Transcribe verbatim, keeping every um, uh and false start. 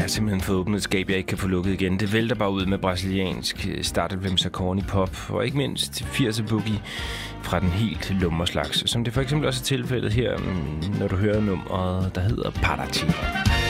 har simpelthen fået åbnet et skab, jeg ikke kan få lukket igen. Det vælter bare ud med brasiliansk startet corny pop, og ikke mindst firser boogie fra den helt lummerslags. Som det for eksempel også er tilfældet her, når du hører nummeret, der hedder Paraty.